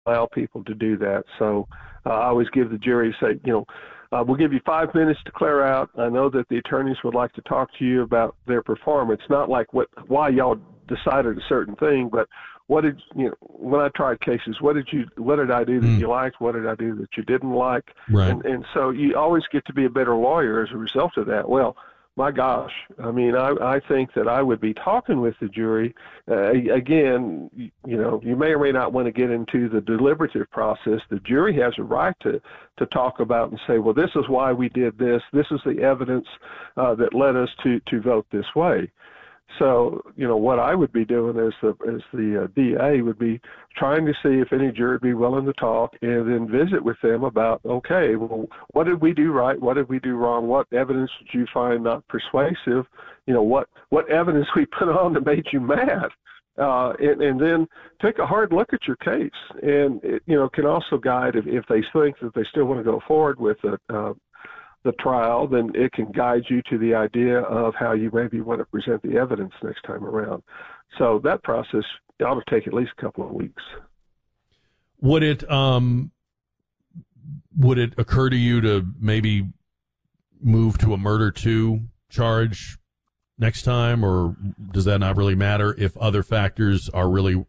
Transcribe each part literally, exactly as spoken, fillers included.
allow people to do that. So uh, I always give the jury, say, you know, uh, we'll give you five minutes to clear out. I know that the attorneys would like to talk to you about their performance, not like what why y'all decided a certain thing, but what did you know when I tried cases, what did you what did I do that mm. you liked, what did I do that you didn't like? Right. And and so you always get to be a better lawyer as a result of that. Well, my gosh, I mean, I, I think that I would be talking with the jury. Uh, again, you, you know, you may or may not want to get into the deliberative process. The jury has a right to, to talk about and say, well, this is why we did this. This is the evidence uh, that led us to, to vote this way. So, you know, what I would be doing as the as the uh, D A would be trying to see if any jury would be willing to talk and then visit with them about, okay, well, what did we do right? What did we do wrong? What evidence did you find not persuasive? You know, what, what evidence we put on that made you mad? Uh, and, and then take a hard look at your case. And, it, you know, can also guide if, if they think that they still want to go forward with it, uh, the trial, then it can guide you to the idea of how you maybe want to present the evidence next time around. So that process ought to take at least a couple of weeks. Would it um would it occur to you to maybe move to a murder two charge next time, or does that not really matter if other factors are really,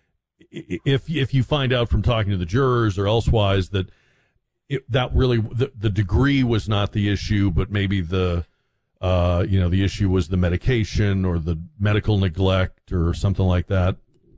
if if you find out from talking to the jurors or elsewise that It, that really the, the degree was not the issue, but maybe the uh, you know the issue was the medication or the medical neglect or something like that?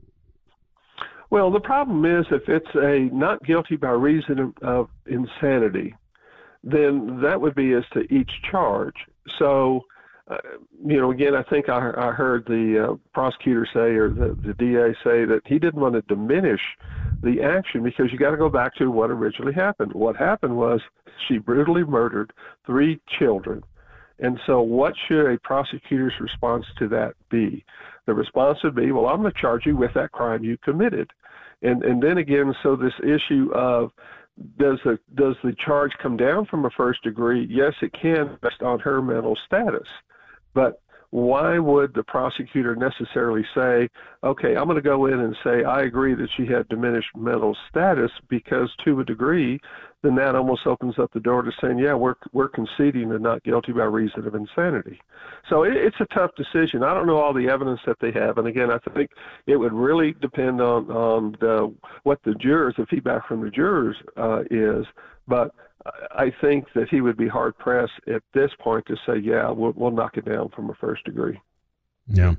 Well, the problem is if it's a not guilty by reason of, of insanity, then that would be as to each charge. So, uh, you know, again, I think I, I heard the uh, prosecutor say or the, the D A say that he didn't want to diminish the action because you got to go back to what originally happened. What happened was she brutally murdered three children. And so what should a prosecutor's response to that be? The response would be, well, I'm going to charge you with that crime you committed. And and then again, so this issue of does the does the charge come down from a first degree? Yes, it can, based on her mental status. But why would the prosecutor necessarily say, okay, I'm going to go in and say I agree that she had diminished mental status, because to a degree, then that almost opens up the door to saying, yeah, we're we're conceding to not guilty by reason of insanity. So it, it's a tough decision. I don't know all the evidence that they have, and again, I think it would really depend on on the, what the jurors, the feedback from the jurors uh, is. But I think that he would be hard pressed at this point to say, yeah, we'll, we'll knock it down from a first degree. Yeah.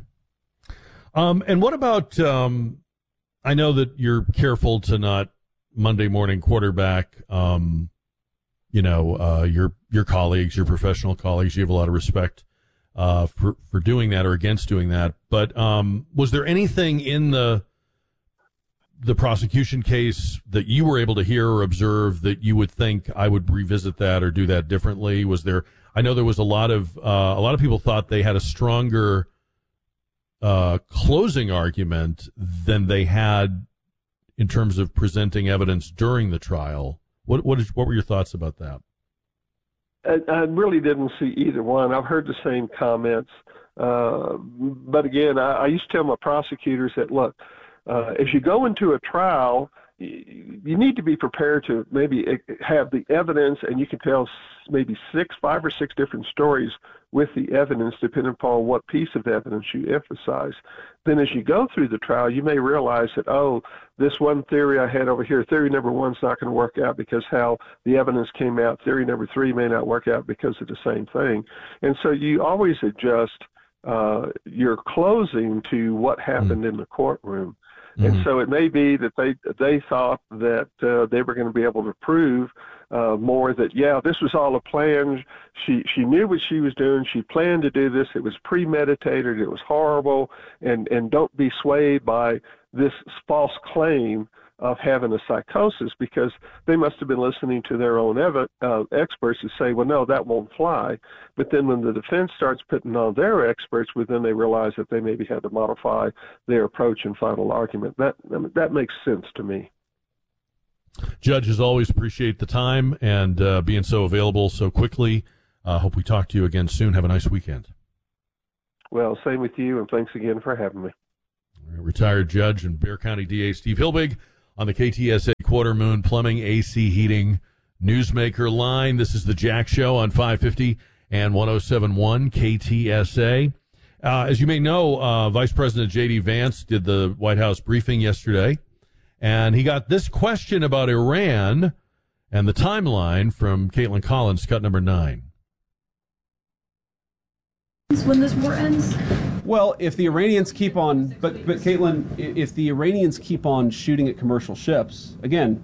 Um, and what about, um, I know that you're careful to not Monday morning quarterback, um, you know, uh, your, your colleagues, your professional colleagues. You have a lot of respect, uh, for, for doing that or against doing that. But, um, was there anything in the, the prosecution case that you were able to hear or observe that you would think I would revisit that or do that differently? Was there, I know there was a lot of, uh, a lot of people thought they had a stronger, uh, closing argument than they had in terms of presenting evidence during the trial. What, what is, what were your thoughts about that? I, I really didn't see either one. I've heard the same comments. Uh, but again, I, I used to tell my prosecutors that, look, Uh, as you go into a trial, you, you need to be prepared to maybe have the evidence, and you can tell maybe six, five or six different stories with the evidence, depending upon what piece of evidence you emphasize. Then as you go through the trial, you may realize that, oh, this one theory I had over here, theory number one is not going to work out because how the evidence came out. Theory number three may not work out because of the same thing. And so you always adjust uh, your closing to what happened mm. in the courtroom. And mm-hmm. so it may be that they they thought that uh, they were going to be able to prove uh, more that, yeah, this was all a plan. She she knew what she was doing. She planned to do this. It was premeditated. It was horrible. And, and don't be swayed by this false claim of having a psychosis, because they must have been listening to their own ev- uh, experts who say, well, no, that won't fly. But then when the defense starts putting on their experts, well, then they realize that they maybe had to modify their approach and final argument. That I mean, that makes sense to me. Judge, as always, appreciate the time and uh, being so available so quickly. Uh, hope we talk to you again soon. Have a nice weekend. Well, same with you, and thanks again for having me. Retired Judge and Bexar County D A Steve Hilbig on the K T S A Quarter Moon Plumbing, A C Heating, Newsmaker line. This is the Jack Show on five fifty and one oh seven point one K T S A. Uh, as you may know, uh, Vice President J D. Vance did the White House briefing yesterday, and he got this question about Iran and the timeline from Caitlin Collins, cut number nine. When this war ends? Well, if the Iranians keep on, but, but Caitlin, if the Iranians keep on shooting at commercial ships, again,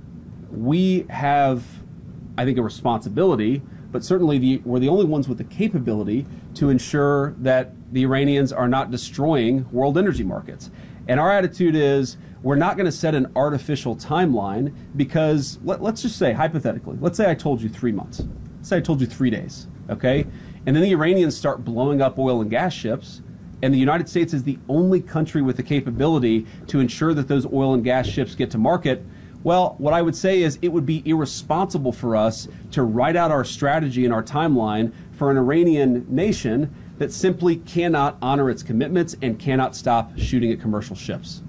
we have, I think, a responsibility, but certainly the, we're the only ones with the capability to ensure that the Iranians are not destroying world energy markets. And our attitude is we're not going to set an artificial timeline because, let, let's just say, hypothetically, let's say I told you three months. Let's say I told you three days, okay? And then the Iranians start blowing up oil and gas ships, and the United States is the only country with the capability to ensure that those oil and gas ships get to market. Well, what I would say is it would be irresponsible for us to write out our strategy and our timeline for an Iranian nation that simply cannot honor its commitments and cannot stop shooting at commercial ships.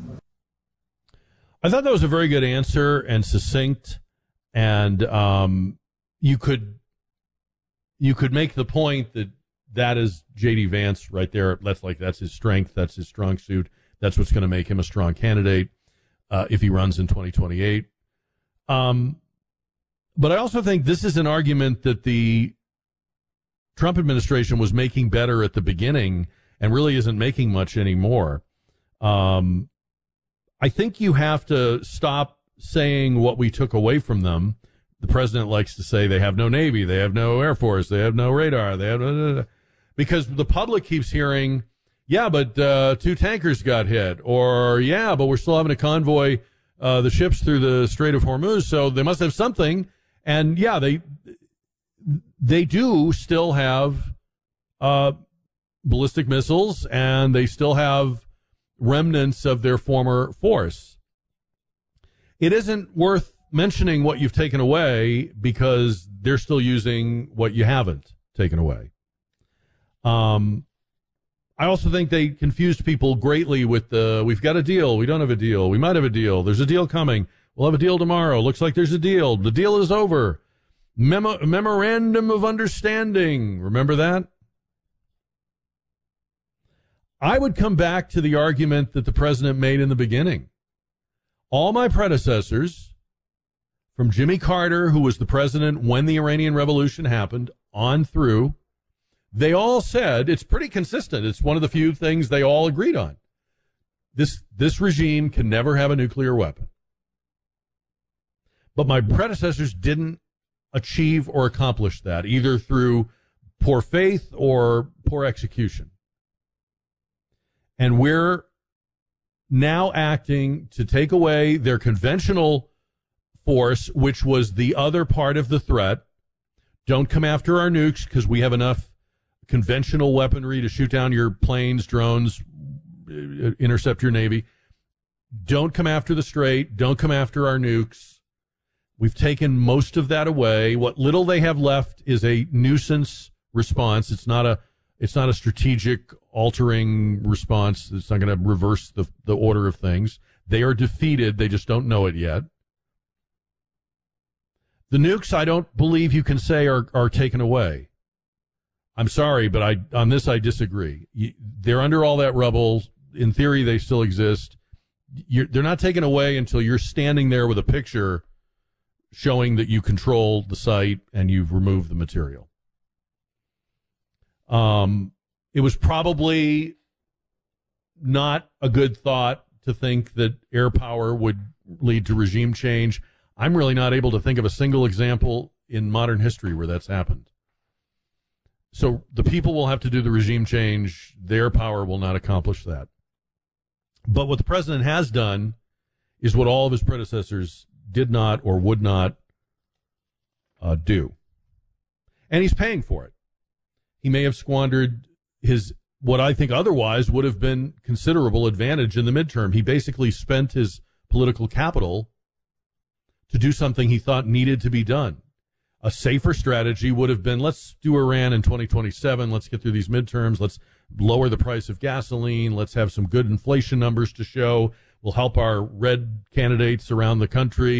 I thought that was a very good answer and succinct, and um, you could you could make the point that that is J D. Vance right there. That's like that's his strength. That's his strong suit. That's what's going to make him a strong candidate uh, if he runs in twenty twenty-eight. Um, but I also think this is an argument that the Trump administration was making better at the beginning and really isn't making much anymore. Um, I think you have to stop saying what we took away from them. The president likes to say they have no Navy, they have no Air Force, they have no radar, they have no, because the public keeps hearing, yeah, but uh, two tankers got hit, or yeah, but we're still having to convoy uh, the ships through the Strait of Hormuz, so they must have something. And yeah, they they do still have uh, ballistic missiles, and they still have remnants of their former force. It isn't worth mentioning what you've taken away because they're still using what you haven't taken away. Um, I also think they confused people greatly with the, we've got a deal, we don't have a deal, we might have a deal, there's a deal coming, we'll have a deal tomorrow, looks like there's a deal, the deal is over. Memo- memorandum of understanding, remember that? I would come back to the argument that the president made in the beginning. All my predecessors, from Jimmy Carter, who was the president when the Iranian Revolution happened, on through, they all said, it's pretty consistent. It's one of the few things they all agreed on. This, this regime can never have a nuclear weapon. But my predecessors didn't achieve or accomplish that, either through poor faith or poor execution. And we're now acting to take away their conventional force, which was the other part of the threat. Don't come after our nukes because we have enough conventional weaponry to shoot down your planes, drones, intercept your Navy. Don't come after the Strait. Don't come after our nukes. We've taken most of that away. What little they have left is a nuisance response. It's not a It's not a strategic altering response. It's not going to reverse the, the order of things. They are defeated. They just don't know it yet. The nukes, I don't believe you can say are, are taken away. I'm sorry, but I on this I disagree. You, they're under all that rubble. In theory, they still exist. You're, they're not taken away until you're standing there with a picture showing that you control the site and you've removed the material. Um, it was probably not a good thought to think that air power would lead to regime change. I'm really not able to think of a single example in modern history where that's happened. So the people will have to do the regime change. Their power will not accomplish that. But what the president has done is what all of his predecessors did not or would not uh, do. And he's paying for it. He may have squandered his, what I think otherwise would have been considerable advantage in the midterm. He basically spent his political capital to do something he thought needed to be done. A safer strategy would have been, let's do Iran in twenty twenty-seven. Let's get through these midterms. Let's lower the price of gasoline. Let's have some good inflation numbers to show. We'll help our red candidates around the country